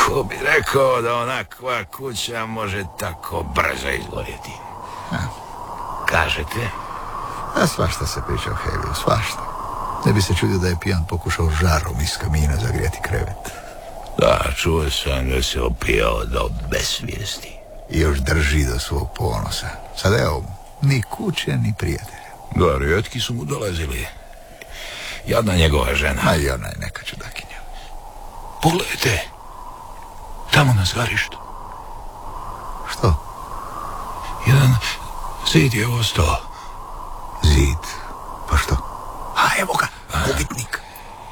Ko bi rekao da onakva kuća može tako brzo izgorjeti? Kažete? A svašta se priča o Haleyju, svašta. Ne bi se čudio da je pijan pokušao žarom iz kamina zagrijati krevet. Da, čuo sam da se opijao do besvijesti. I još drži do svog ponosa. Sad evo, ni kuće, ni prijatelja. Da, rijetki su mu dolazili. Jadna njegova žena. A i ona je neka čudakinja. Pogledajte, tamo na zgarištu. Što? Jedan zid je ostao. Zid? Pa što? A evo ga, gubitnik.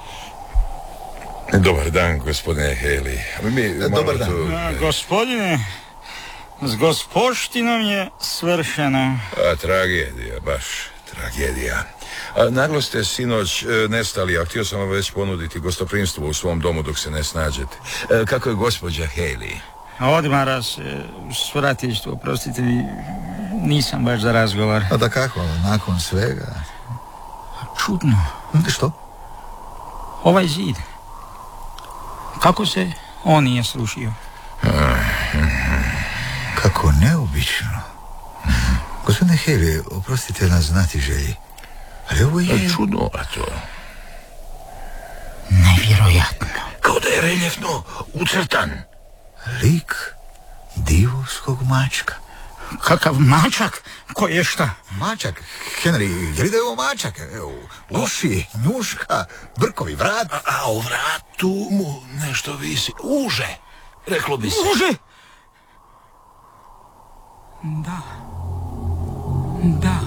Dobar dan, gospodine Haley. Dobar dan. Gospodine, s gospoštinom je svršeno. Tragedija, baš tragedija. Naglo ste sinoć nestali, a htio sam vam već ponuditi gostoprimstvo u svom domu dok se ne snađete. Kako je gospođa Haley? Odmara se, svratište, oprostite, nisam baš za razgovor. A da kako, nakon svega? Čudno. Što? Ovaj zid. Kako se on nije srušio? Kako neobično. Gospodine Haley, oprostite na znatiželji, ali ovo je... Čudno, a to... Nevjerojatno. Kao da je reljefno ucrtan. Lik divovskog mačka. Kakav mačak? Ko je šta? Mačak? Henry, je li da je ovo mačak? Evo, uši, njuška, brkovi, vrat. A u vratu mu nešto visi. Uže, reklo bi se. Uže? Da. Da.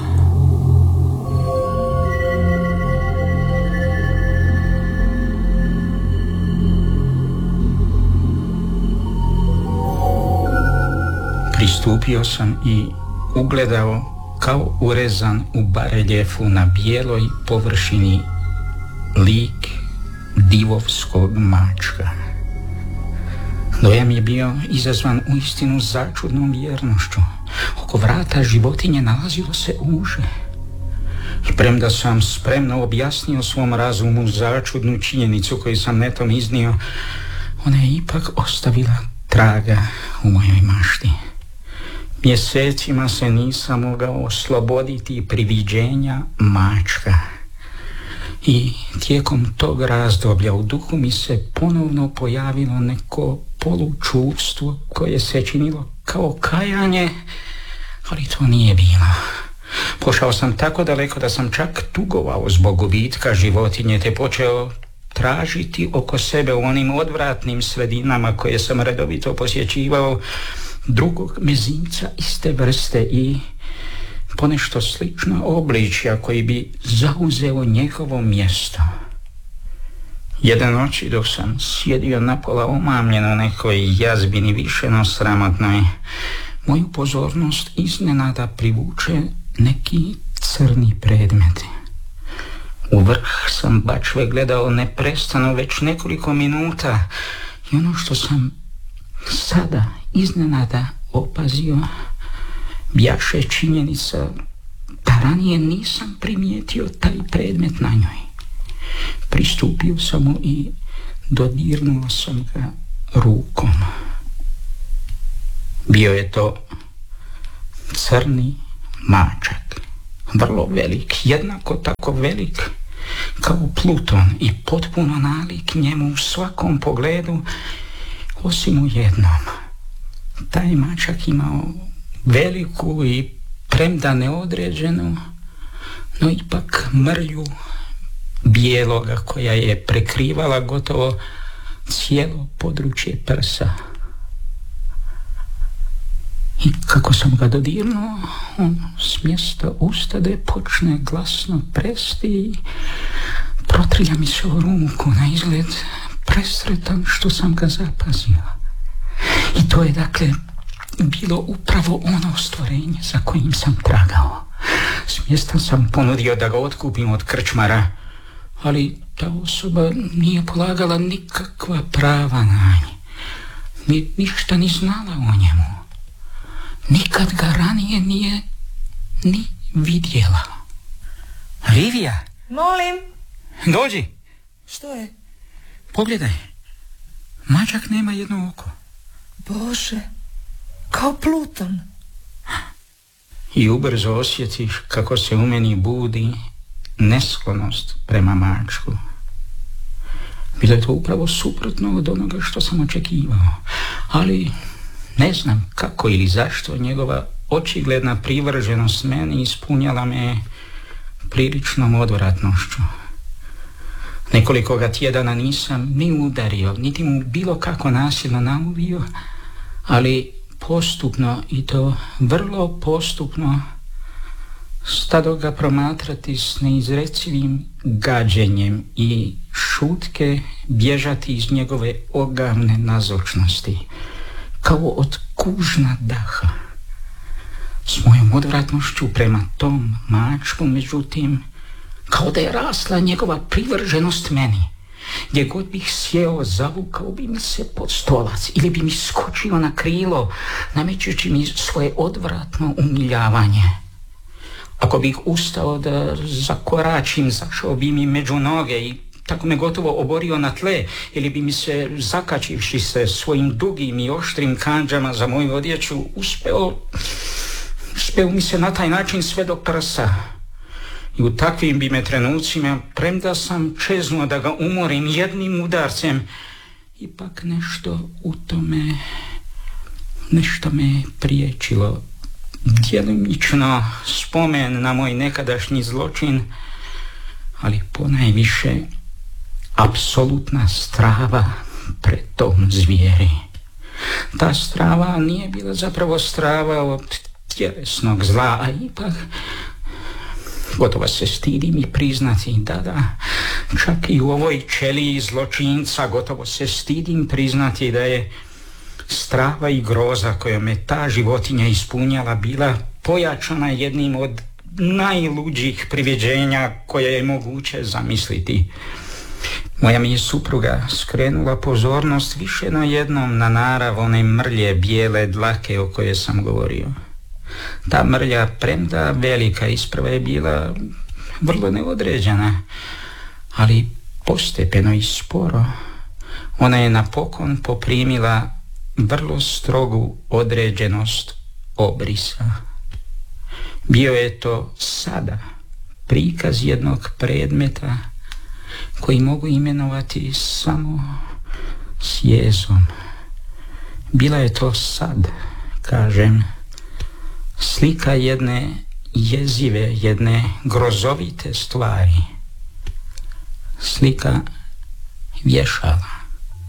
Pristupio sam i ugledao kao urezan u bareljefu na bijeloj površini lik divovskog mačka. Dojam je bio izazvan uistinu začudnom vjernošću. Oko vrata životinje nalazilo se uže. I premda sam spremno objasnio svom razumu začudnu činjenicu koju sam netom iznio, ona je ipak ostavila traga u mojoj mašti. Mjesecima se nisam mogao osloboditi priviđenja mačka. I tijekom tog razdoblja u duhu mi se ponovno pojavilo neko polučuvstvo koje se činilo kao kajanje, ali to nije bilo. Pošao sam tako daleko da sam čak tugovao zbog gubitka životinje, te počeo tražiti oko sebe u onim odvratnim sredinama koje sam redovito posjećivao drugog mezimca iste vrste i ponešto slično obličja koji bi zauzeo njegovo mjesto. Jedne noći dok sam sjedio napola omamljen na nekoj jazbini višeno sramotnoj, moju pozornost iznenada privuče neki crni predmet. U vrh sam bačve gledao neprestano već nekoliko minuta i ono što sam sada iznenada opazio bjaše činjenica da ranije nisam primijetio taj predmet na njoj. Pristupio sam mu i dodirnuo sam ga rukom. Bio je to crni mačak, vrlo velik, jednako tako velik kao Pluton i potpuno nalik njemu u svakom pogledu, osim u jednom. Taj mačak imao veliku i premda neodređenu, no ipak mrlju bijeloga koja je prekrivala gotovo cijelo područje prsa. I kako sam ga dodirnuo, on s mjesta ustade počne glasno presti i protrilja mi se o ruku, na izgled presretan što sam ga zapazio. I to je dakle bilo upravo ono stvorenje za kojim sam tragao. S mjesta sam ponudio da ga otkupim od krčmara, ali ta osoba nije polagala nikakva prava na nje. Ništa ni znala o njemu. Nikad ga ranije nije ni vidjela. Livija? Molim. Dođi. Što je? Pogledaj. Mačak nema jedno oko. Bože, kao Pluton. I ubrzo osjetiš kako se u meni budi nesklonost prema mačku. Bilo je to upravo suprotno od onoga što sam očekivao, ali ne znam kako ili zašto njegova očigledna privrženost meni ispunjala me priličnom odvratnošću. Nekoliko ga tjedana nisam ni udario, niti mu bilo kako nasilno nauvio, ali postupno, i to vrlo postupno, stado ga promatrati s neizrecivim gađenjem i šutke bježati iz njegove ogavne nazočnosti, kao od kužna daha. S mojom odvratnošću prema tom mačku, međutim, kao da je rasla njegova privrženost meni. Gdje god bih sjeo, zavukao bi mi se pod stolac ili bi mi skočio na krilo, namećući mi svoje odvratno umiljavanje. Ako bih ustao da zakoračim, zašao bi mi među noge i tako me gotovo oborio na tle, ili bi mi se, zakačivši se svojim dugim i oštrim kandžama za moju odjeću, uspeo mi se na taj način sve do prsa. I u takvim bi me trenucima, premda sam čeznuo da ga umorim jednim udarcem, ipak nešto me priječilo. Djelimično spomen na moj nekadašnji zločin, ali ponajviše apsolutna strava pred tom zvijeri. Ta strava nije bila zapravo strava od tjelesnog zla, a ipak gotovo se stidim i priznati, da, čak i u ovoj ćeliji zločinca gotovo se stidim priznati da je strava i groza kojom me ta životinja ispunjala bila pojačana jednim od najluđih priviđenja koje je moguće zamisliti. Moja mi je supruga skrenula pozornost više no jednom na narav one mrlje bijele dlake o kojoj sam govorio. Ta mrlja, premda velika, isprva je bila vrlo neodređena, ali postepeno i sporo ona je napokon poprimila vrlo strogu određenost obrisa. Bio je to sada prikaz jednog predmeta koji mogu imenovati samo s jezom. Bila je to sad, kažem, slika jedne jezive, jedne grozovite stvari. Slika vješala.